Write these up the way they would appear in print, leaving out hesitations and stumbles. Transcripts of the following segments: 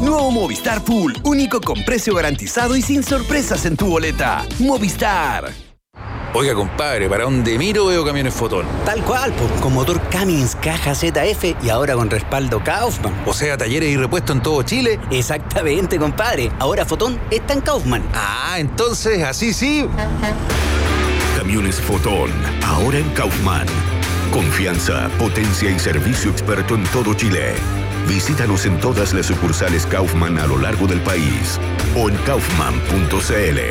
Nuevo Movistar Pool, único con precio garantizado y sin sorpresas en tu boleta. Movistar. Oiga, compadre, ¿para dónde miro veo camiones Fotón? Tal cual, pues, con motor Cummins, caja ZF y ahora con respaldo Kaufman. O sea, talleres y repuestos en todo Chile. Exactamente, compadre. Ahora Fotón está en Kaufman. Ah, entonces, así sí. Camiones Fotón, ahora en Kaufman. Confianza, potencia y servicio experto en todo Chile. Visítanos en todas las sucursales Kaufman a lo largo del país o en kaufman.cl.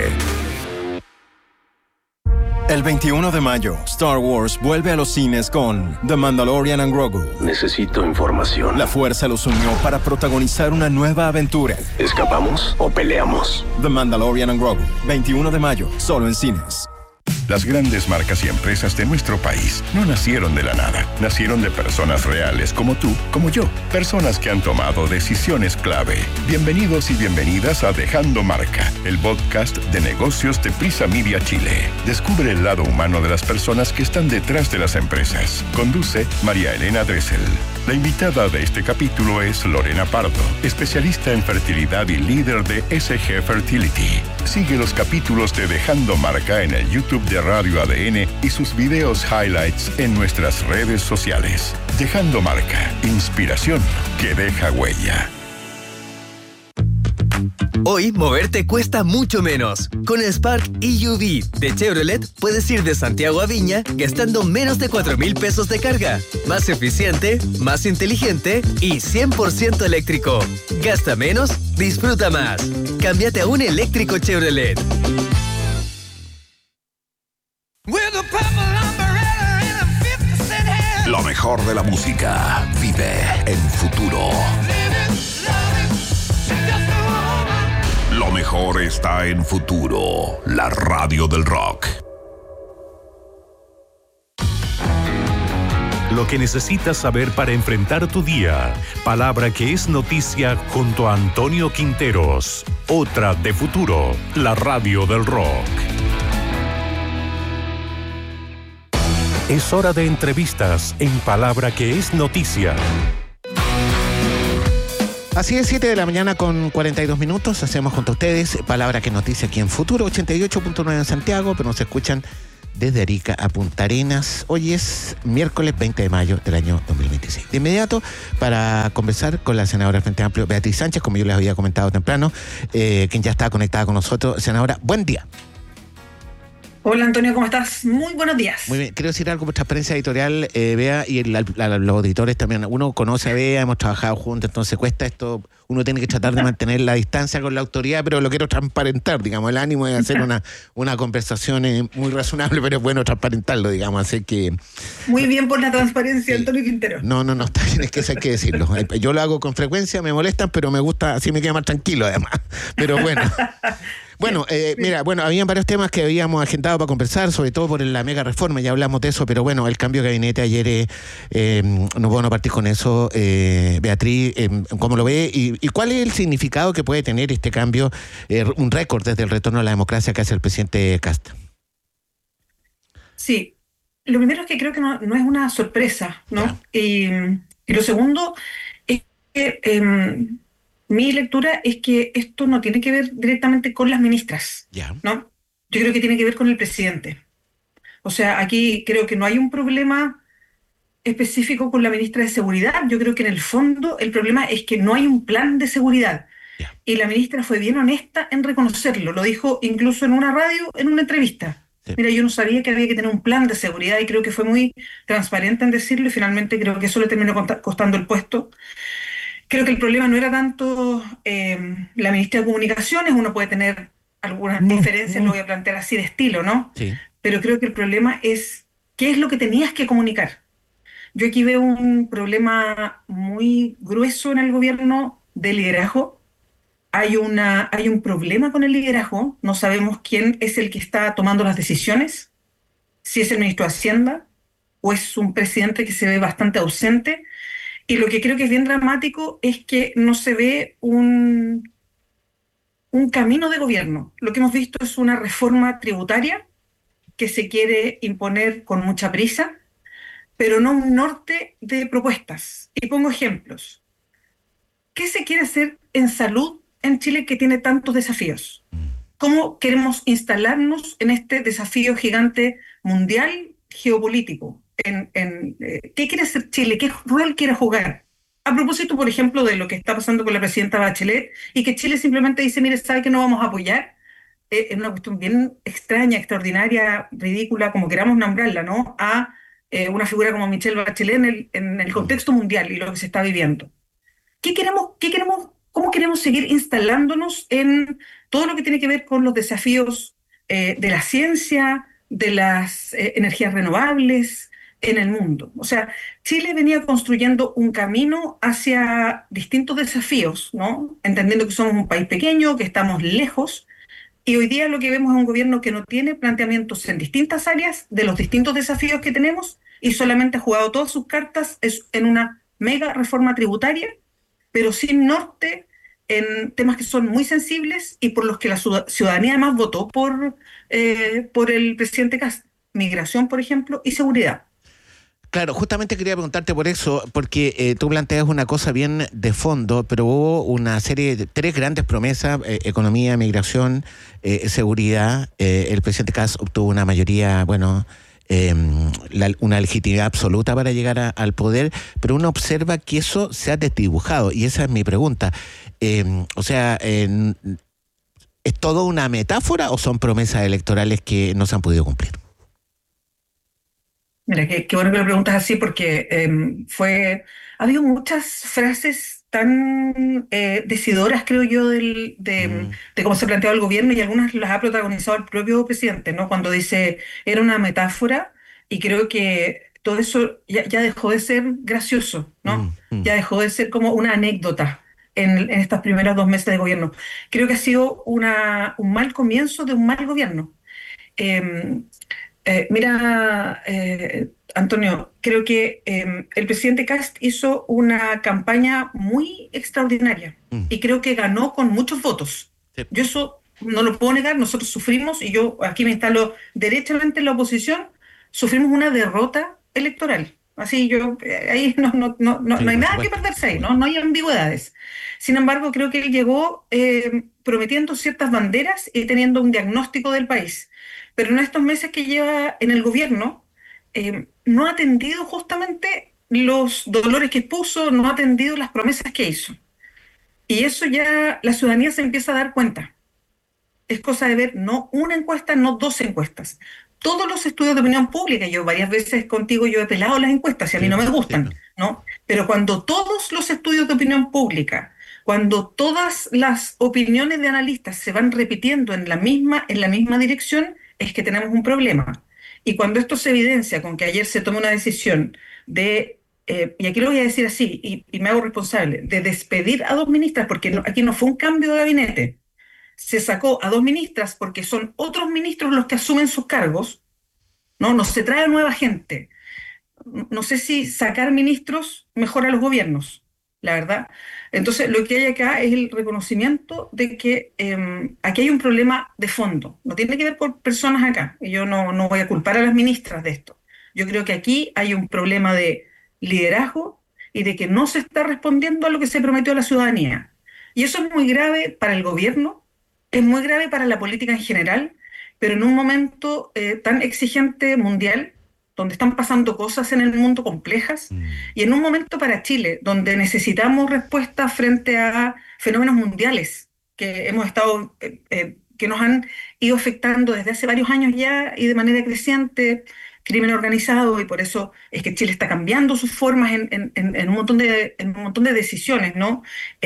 El 21 de mayo, Star Wars vuelve a los cines con The Mandalorian and Grogu. Necesito información. La Fuerza los unió para protagonizar una nueva aventura. ¿Escapamos o peleamos? The Mandalorian and Grogu, 21 de mayo, solo en cines. Las grandes marcas y empresas de nuestro país no nacieron de la nada. Nacieron de personas reales como tú, como yo. Personas que han tomado decisiones clave. Bienvenidos y bienvenidas a Dejando Marca, el podcast de negocios de Prisa Media Chile. Descubre el lado humano de las personas que están detrás de las empresas. Conduce María Elena Dressel. La invitada de este capítulo es Lorena Pardo, especialista en fertilidad y líder de SG Fertility. Sigue los capítulos de Dejando Marca en el YouTube de Radio ADN y sus videos highlights en nuestras redes sociales. Dejando Marca, inspiración que deja huella. Hoy, moverte cuesta mucho menos. Con el Spark EUV de Chevrolet, puedes ir de Santiago a Viña gastando menos de 4,000 pesos de carga. Más eficiente, más inteligente y 100% eléctrico. Gasta menos, disfruta más. Cámbiate a un eléctrico Chevrolet. Lo mejor de la música vive en Futuro. Lo mejor está en Futuro, la radio del rock. Lo que necesitas saber para enfrentar tu día. Palabra que es noticia junto a Antonio Quinteros. Otra de Futuro, la radio del rock. Es hora de entrevistas en Palabra que es noticia. Así es, 7 de la mañana con 42 minutos. Hacemos junto a ustedes Palabra que noticia aquí en Futuro, 88.9 en Santiago, pero nos escuchan desde Arica a Punta Arenas. Hoy es miércoles 20 de mayo del año 2026. De inmediato, para conversar con la senadora del Frente Amplio, Beatriz Sánchez, como yo les había comentado temprano, quien ya está conectada con nosotros. Senadora, buen día. Hola Antonio, ¿cómo estás? Muy buenos días. Muy bien, quiero decir algo por transparencia editorial, Bea, y los auditores también. Uno conoce a Bea, hemos trabajado juntos, entonces cuesta esto, uno tiene que tratar de mantener la distancia con la autoridad, pero lo quiero transparentar, digamos, el ánimo de hacer una conversación muy razonable, pero es bueno transparentarlo, digamos, así que... Muy bien por la transparencia, Antonio Quintero. No, está bien, es que eso hay que decirlo. Yo lo hago con frecuencia, me molestan, pero me gusta, así me queda más tranquilo además. Pero bueno... Bueno, mira, habían varios temas que habíamos agendado para conversar, sobre todo por la mega reforma, ya hablamos de eso, pero bueno, el cambio de gabinete ayer, no puedo no partir con eso. Beatriz, ¿cómo lo ve? ¿Y cuál es el significado que puede tener este cambio, un récord desde el retorno a la democracia que hace el presidente Kast? Sí, lo primero es que creo que no es una sorpresa, ¿no? Y lo segundo es que... mi lectura es que esto no tiene que ver directamente con las ministras, ¿no? Yo creo que tiene que ver con el presidente. O sea, aquí creo que no hay un problema específico con la ministra de Seguridad. Yo creo que en el fondo el problema es que no hay un plan de seguridad. Y la ministra fue bien honesta en reconocerlo. Lo dijo incluso en una radio, en una entrevista. Sí. Mira, yo no sabía que había que tener un plan de seguridad y creo que fue muy transparente en decirlo y finalmente creo que eso le terminó costando el puesto. Creo que el problema no era tanto la ministra de Comunicaciones, uno puede tener algunas diferencias, lo voy a plantear así de estilo, ¿no? Sí. Pero creo que el problema es qué es lo que tenías que comunicar. Yo aquí veo un problema muy grueso en el gobierno de liderazgo. Hay un problema con el liderazgo, no sabemos quién es el que está tomando las decisiones, si es el ministro de Hacienda o es un presidente que se ve bastante ausente. Y lo que creo que es bien dramático es que no se ve un camino de gobierno. Lo que hemos visto es una reforma tributaria que se quiere imponer con mucha prisa, pero no un norte de propuestas. Y pongo ejemplos. ¿Qué se quiere hacer en salud en Chile, que tiene tantos desafíos? ¿Cómo queremos instalarnos en este desafío gigante mundial geopolítico? ¿Qué quiere hacer Chile? ¿Qué rol quiere jugar? A propósito, por ejemplo, de lo que está pasando con la presidenta Bachelet, y que Chile simplemente dice, mire, ¿sabe que no vamos a apoyar? Es una cuestión bien extraña, extraordinaria, ridícula, como queramos nombrarla, ¿no? A una figura como Michelle Bachelet en el contexto mundial y lo que se está viviendo. ¿Cómo queremos seguir instalándonos en todo lo que tiene que ver con los desafíos de la ciencia, de las energías renovables en el mundo? O sea, Chile venía construyendo un camino hacia distintos desafíos, ¿no? Entendiendo que somos un país pequeño, que estamos lejos, y hoy día lo que vemos es un gobierno que no tiene planteamientos en distintas áreas de los distintos desafíos que tenemos, y solamente ha jugado todas sus cartas en una mega reforma tributaria, pero sin norte en temas que son muy sensibles y por los que la ciudadanía además votó por el presidente Kast. Migración, por ejemplo, y seguridad. Claro, justamente quería preguntarte por eso, porque tú planteas una cosa bien de fondo, pero hubo una serie de 3 grandes promesas: economía, migración, seguridad. El presidente Kast obtuvo una mayoría, una legitimidad absoluta para llegar al poder, pero uno observa que eso se ha desdibujado, y esa es mi pregunta. ¿Es todo una metáfora o son promesas electorales que no se han podido cumplir? Mira, qué bueno que lo preguntas así, porque ha habido muchas frases tan decidoras, creo yo, de cómo se planteaba el gobierno, y algunas las ha protagonizado el propio presidente, ¿no? Cuando dice, era una metáfora, y creo que todo eso ya dejó de ser gracioso, ¿no? Ya dejó de ser como una anécdota en estos primeros 2 meses de gobierno. Creo que ha sido un mal comienzo de un mal gobierno. Antonio, creo que el presidente Kast hizo una campaña muy extraordinaria y creo que ganó con muchos votos. Sí. Yo eso no lo puedo negar, nosotros sufrimos, y yo aquí me instalo derechamente en la oposición, sufrimos una derrota electoral. Así ahí no hay nada que perderse ahí, no hay ambigüedades. Sin embargo, creo que él llegó prometiendo ciertas banderas y teniendo un diagnóstico del país. Pero en estos meses que lleva en el gobierno, no ha atendido justamente los dolores que puso, no ha atendido las promesas que hizo. Y eso ya la ciudadanía se empieza a dar cuenta. Es cosa de ver no una encuesta, no 2 encuestas. Todos los estudios de opinión pública, yo varias veces contigo yo he pelado las encuestas y a mí no me gustan, ¿no? Pero cuando todos los estudios de opinión pública, cuando todas las opiniones de analistas se van repitiendo en la misma dirección, es que tenemos un problema. Y cuando esto se evidencia con que ayer se toma una decisión de, y aquí lo voy a decir así, y me hago responsable, de despedir a 2 ministras, porque aquí no fue un cambio de gabinete. Se sacó a 2 ministras porque son otros ministros los que asumen sus cargos, no se trae nueva gente. No sé si sacar ministros mejora los gobiernos, la verdad. Entonces, lo que hay acá es el reconocimiento de que aquí hay un problema de fondo. No tiene que ver por personas acá. Y yo no voy a culpar a las ministras de esto. Yo creo que aquí hay un problema de liderazgo y de que no se está respondiendo a lo que se prometió a la ciudadanía. Y eso es muy grave para el gobierno, es muy grave para la política en general, pero en un momento tan exigente mundial, donde están pasando cosas en el mundo complejas, y en un momento para Chile, donde necesitamos respuestas frente a fenómenos mundiales que hemos estado, que nos han ido afectando desde hace varios años ya y de manera creciente, crimen organizado, y por eso es que Chile está cambiando sus formas en un montón de decisiones, ¿no?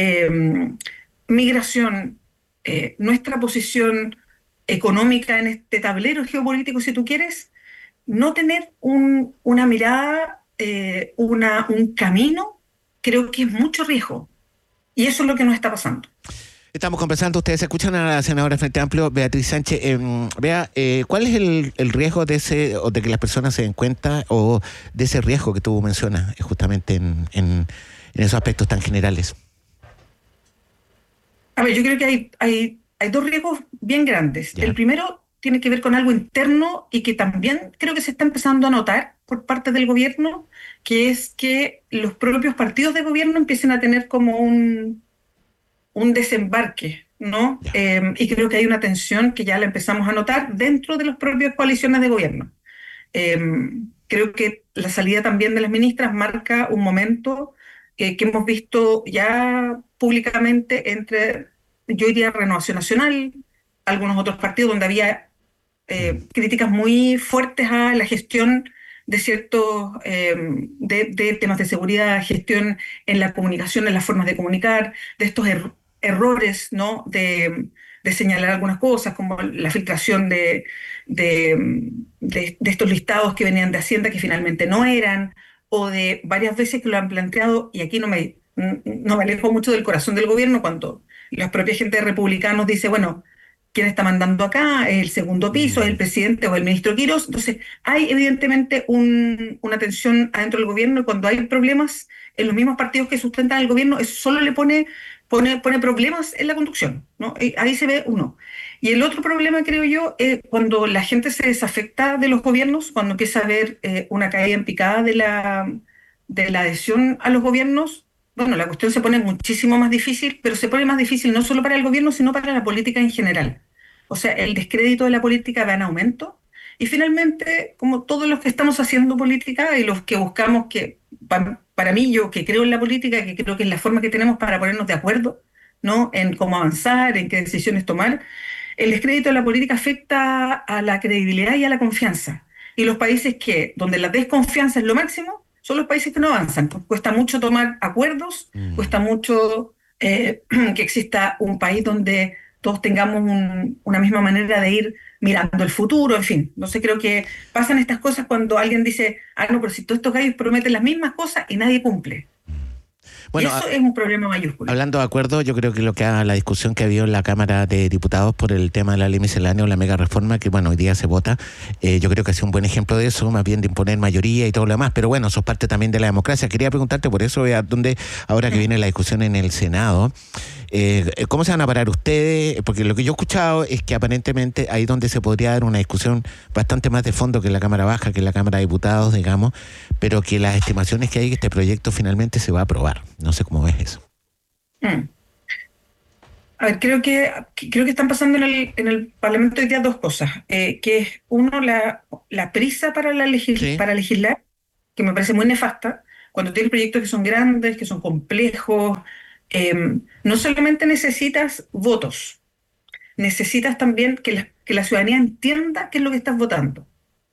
Migración, nuestra posición económica en este tablero geopolítico, si tú quieres, no tener una mirada, un camino, creo que es mucho riesgo. Y eso es lo que nos está pasando. Estamos conversando, ustedes escuchan a la senadora Frente Amplio, Beatriz Sánchez. Bea, ¿cuál es el riesgo de o de que las personas se den cuenta, o de ese riesgo que tú mencionas justamente en esos aspectos tan generales? A ver, yo creo que hay 2 riesgos bien grandes. Ya. El primero tiene que ver con algo interno y que también creo que se está empezando a notar por parte del gobierno, que es que los propios partidos de gobierno empiecen a tener como un desembarque, ¿no? Y creo que hay una tensión que ya la empezamos a notar dentro de las propias coaliciones de gobierno. Creo que la salida también de las ministras marca un momento que hemos visto ya públicamente entre, yo diría, Renovación Nacional, algunos otros partidos donde había críticas muy fuertes a la gestión de ciertos de temas de seguridad, gestión en la comunicación, en las formas de comunicar, de estos errores, ¿no? De señalar algunas cosas, como la filtración de estos listados que venían de Hacienda que finalmente no eran, o de varias veces que lo han planteado, y aquí no me alejo mucho del corazón del gobierno, cuando la propia gente de republicanos dice, bueno, ¿quién está mandando acá? ¿Es el segundo piso? ¿Es el presidente o el ministro Quirós? Entonces, hay evidentemente una tensión adentro del gobierno, y cuando hay problemas en los mismos partidos que sustentan al gobierno, eso solo le pone problemas en la conducción, ¿no? Y ahí se ve uno. Y el otro problema, creo yo, es cuando la gente se desafecta de los gobiernos, cuando empieza a haber una caída en picada de la adhesión a los gobiernos. Bueno, la cuestión se pone muchísimo más difícil, pero se pone más difícil no solo para el gobierno, sino para la política en general. O sea, el descrédito de la política va en aumento. Y finalmente, como todos los que estamos haciendo política y los que buscamos que, para mí, yo que creo en la política, que creo que es la forma que tenemos para ponernos de acuerdo, ¿no? En cómo avanzar, en qué decisiones tomar, el descrédito de la política afecta a la credibilidad y a la confianza. Y los países donde la desconfianza es lo máximo, son los países que no avanzan. Pues cuesta mucho tomar acuerdos, cuesta mucho que exista un país donde todos tengamos una misma manera de ir mirando el futuro, en fin. No sé, creo que pasan estas cosas cuando alguien dice, no, pero si todos estos gallos prometen las mismas cosas y nadie cumple. Bueno, y eso es un problema mayúsculo. Hablando de acuerdo, yo creo que la discusión que ha habido en la Cámara de Diputados por el tema de la ley miscelánea o la mega reforma, que bueno, hoy día se vota, yo creo que ha sido un buen ejemplo de eso, más bien de imponer mayoría y todo lo demás, pero bueno, eso es parte también de la democracia. Quería preguntarte por eso, ahora que viene la discusión en el Senado, ¿cómo se van a parar ustedes? Porque lo que yo he escuchado es que aparentemente ahí donde se podría dar una discusión bastante más de fondo que en la Cámara Baja, que en la Cámara de Diputados, digamos, pero que las estimaciones que hay que este proyecto finalmente se va a aprobar. No sé cómo ves eso. A ver, creo que están pasando en el Parlamento hoy día dos cosas. Que es, uno, la prisa para legislar, que me parece muy nefasta, cuando tienes proyectos que son grandes, que son complejos. No solamente necesitas votos, necesitas también que la ciudadanía entienda qué es lo que estás votando.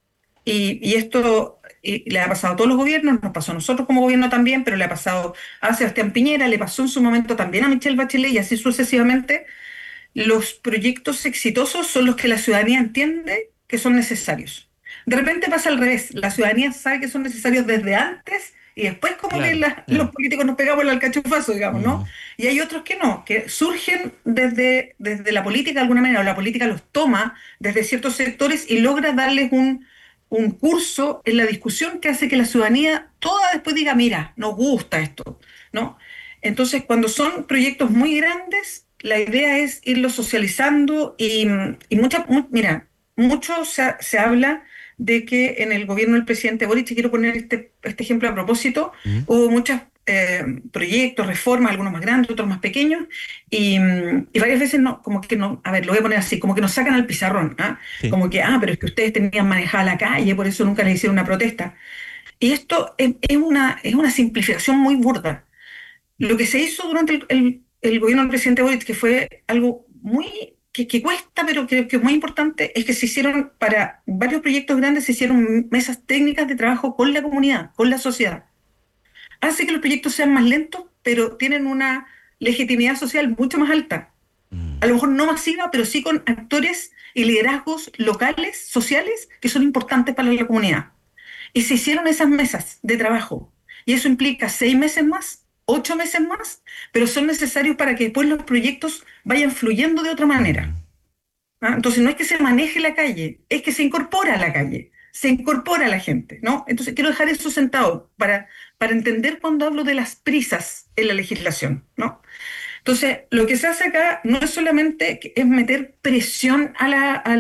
Y esto le ha pasado a todos los gobiernos, nos pasó a nosotros como gobierno también, pero le ha pasado a Sebastián Piñera, le pasó en su momento también a Michelle Bachelet, y así sucesivamente. Los proyectos exitosos son los que la ciudadanía entiende que son necesarios. De repente pasa al revés, la ciudadanía sabe que son necesarios desde antes, y después como que los políticos nos pegamos el alcachofazo, digamos, ¿no? Y hay otros que no, que surgen desde la política de alguna manera, o la política los toma desde ciertos sectores y logra darles un curso en la discusión que hace que la ciudadanía toda después diga, mira, nos gusta esto, ¿no? Entonces, cuando son proyectos muy grandes, la idea es irlos socializando y mucho se habla de que en el gobierno del presidente Boric, y quiero poner este ejemplo a propósito, hubo muchos proyectos, reformas, algunos más grandes, otros más pequeños, y varias veces lo voy a poner así, como que nos sacan al pizarrón, sí. Como que, pero es que ustedes tenían manejada la calle, por eso nunca les hicieron una protesta. Y esto es una simplificación muy burda. Lo que se hizo durante el gobierno del presidente Boric, que fue algo muy que cuesta, pero que es muy importante, es que se hicieron, para varios proyectos grandes, se hicieron mesas técnicas de trabajo con la comunidad, con la sociedad. Hace que los proyectos sean más lentos, pero tienen una legitimidad social mucho más alta. A lo mejor no masiva, pero sí con actores y liderazgos locales, sociales, que son importantes para la comunidad. Y se hicieron esas mesas de trabajo. Y eso implica 6 meses más, 8 meses más, pero son necesarios para que después los proyectos vayan fluyendo de otra manera. Entonces no es que se maneje la calle, es que se incorpora a la calle, se incorpora a la gente, ¿no? Entonces quiero dejar eso sentado para entender cuando hablo de las prisas en la legislación, ¿no? Entonces, lo que se hace acá no es solamente es meter presión a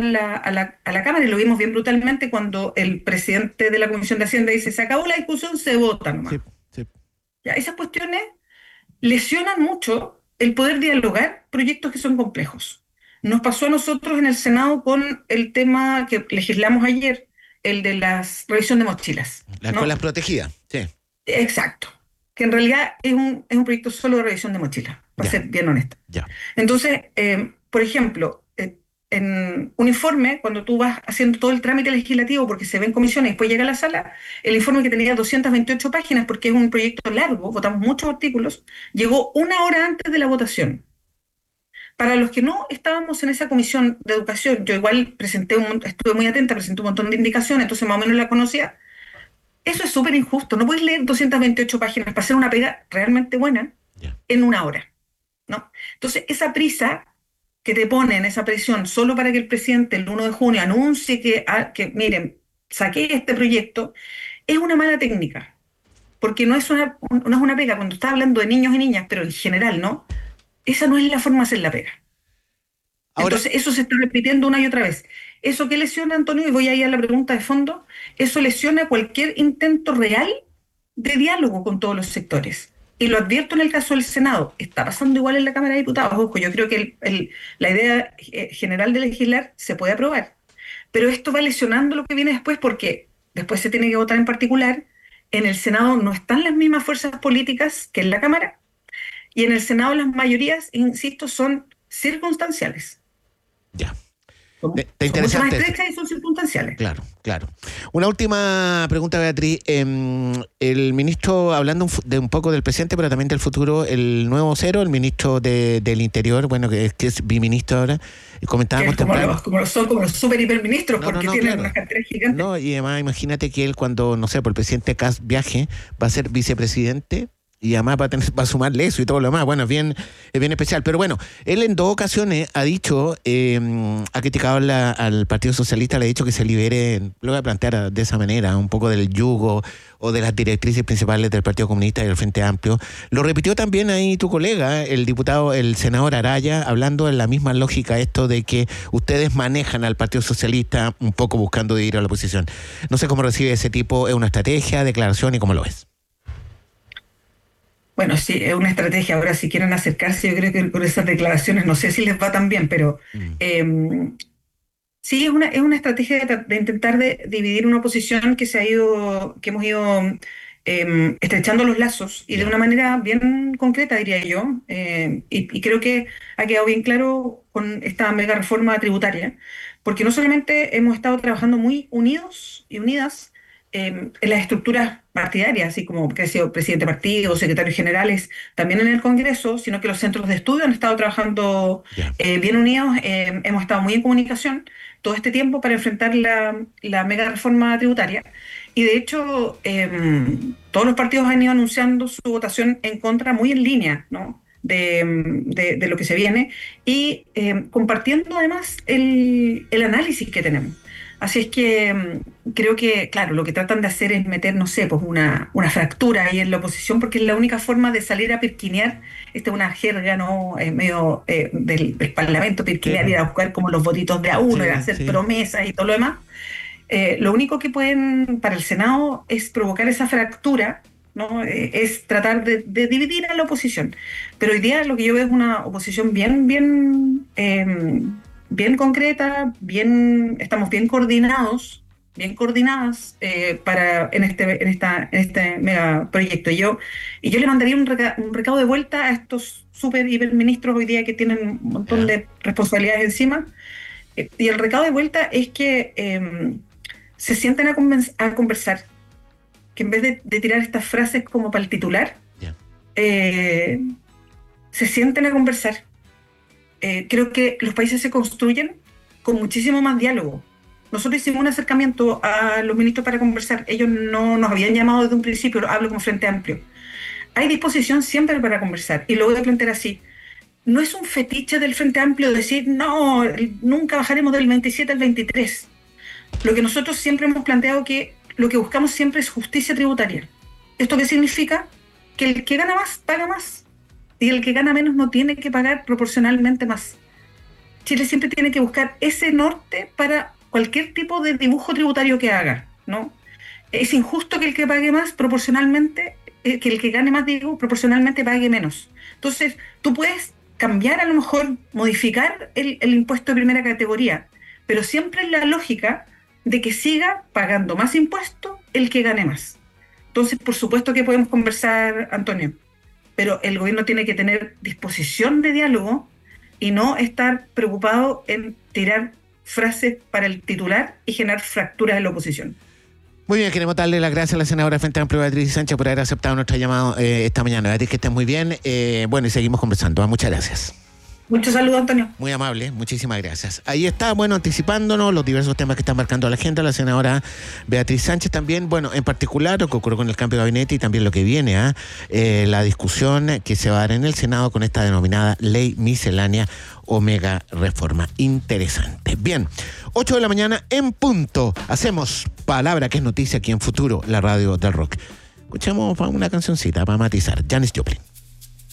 la Cámara, y lo vimos bien brutalmente cuando el presidente de la Comisión de Hacienda dice, se acabó la discusión, se vota nomás. Sí. Ya, esas cuestiones lesionan mucho el poder dialogar proyectos que son complejos. Nos pasó a nosotros en el Senado con el tema que legislamos ayer, el de la revisión de mochilas. Las escuelas protegidas, sí. Exacto. Que en realidad es un proyecto solo de revisión de mochilas, para ser bien honesta. Ya. Entonces, por ejemplo, en un informe, cuando tú vas haciendo todo el trámite legislativo, porque se ve en comisiones y después llega a la sala, el informe que tenía 228 páginas, porque es un proyecto largo, votamos muchos artículos, llegó 1 hora antes de la votación. Para los que no estábamos en esa comisión de educación, yo igual estuve muy atenta, presenté un montón de indicaciones, entonces más o menos la conocía. Eso es súper injusto. No puedes leer 228 páginas para hacer una pega realmente buena en 1 hora, ¿no? Entonces, esa prisa que te ponen, esa presión, solo para que el presidente el 1 de junio anuncie que miren, saqué este proyecto, es una mala técnica. Porque no es una pega. Cuando estás hablando de niños y niñas, pero en general, ¿no? Esa no es la forma de hacer la pega. Ahora, entonces, eso se está repitiendo una y otra vez. ¿Eso qué lesiona, Antonio? Y voy a ir a la pregunta de fondo. Eso lesiona cualquier intento real de diálogo con todos los sectores. Y lo advierto en el caso del Senado. Está pasando igual en la Cámara de Diputados. Ojo, yo creo que la idea general de legislar se puede aprobar. Pero esto va lesionando lo que viene después, porque después se tiene que votar en particular. En el Senado no están las mismas fuerzas políticas que en la Cámara. Y en el Senado las mayorías, insisto, son circunstanciales. Ya. Son mucho más estrechas y son circunstanciales. Claro, claro. Una última pregunta, Beatriz. El ministro, hablando de un poco del presente, pero también del futuro, el nuevo vocero, el ministro del Interior, bueno, que es biministro ahora, comentábamos temprano. Como los super hiperministros, porque tienen claro. unas carteras gigantes. No, y además imagínate que él cuando, no sé, por el presidente Kast viaje, va a ser vicepresidente. Y además va a sumarle eso y todo lo demás. Bueno, es bien especial. Pero bueno, él en 2 ocasiones ha dicho, ha criticado al Partido Socialista, le ha dicho que se libere, lo voy a plantear de esa manera, un poco del yugo o de las directrices principales del Partido Comunista y del Frente Amplio. Lo repitió también ahí tu colega, el senador Araya, hablando en la misma lógica esto de que ustedes manejan al Partido Socialista un poco buscando dividir a la oposición. No sé cómo recibe ese tipo, ¿es una estrategia, declaración y cómo lo ves? Bueno, sí, es una estrategia. Ahora, si quieren acercarse, yo creo que con esas declaraciones no sé si les va tan bien, pero sí es una estrategia de intentar dividir una oposición que hemos ido estrechando los lazos y de una manera bien concreta, diría yo, y creo que ha quedado bien claro con esta mega reforma tributaria, porque no solamente hemos estado trabajando muy unidos y unidas en las estructuras partidarias, así como que ha sido presidente de partido, secretarios generales, también en el Congreso, sino que los centros de estudio han estado trabajando bien unidos, hemos estado muy en comunicación todo este tiempo para enfrentar la mega reforma tributaria, y de hecho todos los partidos han ido anunciando su votación en contra muy en línea, ¿no? de lo que se viene, y compartiendo además el análisis que tenemos. Así es que creo que, claro, lo que tratan de hacer es meter, no sé, pues una fractura ahí en la oposición, porque es la única forma de salir a pirquinear. Esta es una jerga, ¿no? Medio del Parlamento, pirquinear, ir a buscar como los votitos de a uno, y hacer promesas y todo lo demás. Lo único que pueden para el Senado es provocar esa fractura, ¿no? Es tratar de dividir a la oposición. Pero hoy día lo que yo veo es una oposición bien concreta, estamos bien coordinadas en este mega proyecto. Y yo le mandaría un recado de vuelta a estos super hiperministros hoy día que tienen un montón de responsabilidades encima. Y el recado de vuelta es que se sienten a conversar, que en vez de tirar estas frases como para el titular, se sienten a conversar. Creo que los países se construyen con muchísimo más diálogo. Nosotros hicimos un acercamiento a los ministros para conversar. Ellos no nos habían llamado desde un principio, hablo como Frente Amplio. Hay disposición siempre para conversar, y lo voy a plantear así. No es un fetiche del Frente Amplio decir, no, nunca bajaremos del 27 al 23. Lo que nosotros siempre hemos planteado que lo que buscamos siempre es justicia tributaria. ¿Esto qué significa? Que el que gana más, paga más. Y el que gana menos no tiene que pagar proporcionalmente más. Chile siempre tiene que buscar ese norte para cualquier tipo de dibujo tributario que haga, ¿no? Es injusto que el que pague más proporcionalmente, que el que gane más, proporcionalmente pague menos. Entonces, tú puedes cambiar, a lo mejor, modificar el impuesto de primera categoría, pero siempre en la lógica de que siga pagando más impuestos el que gane más. Entonces, por supuesto que podemos conversar, Antonio, pero el gobierno tiene que tener disposición de diálogo y no estar preocupado en tirar frases para el titular y generar fracturas en la oposición. Muy bien, queremos darle las gracias a la senadora del Frente Amplio, Beatriz Sánchez, por haber aceptado nuestro llamado esta mañana. Beatriz, que estés muy bien. Bueno, y seguimos conversando. Muchas gracias. Muchos saludos, Antonio. Muy amable, muchísimas gracias. Ahí está, bueno, anticipándonos los diversos temas que están marcando a la agenda, la senadora Beatriz Sánchez también, bueno, en particular lo que ocurrió con el cambio de gabinete y también lo que viene, la discusión que se va a dar en el Senado con esta denominada ley miscelánea o mega reforma. Interesante. Bien, 8 de la mañana en punto. Hacemos Palabra que es noticia aquí en Futuro, la radio del rock. Escuchemos una cancioncita para matizar. Janis Joplin.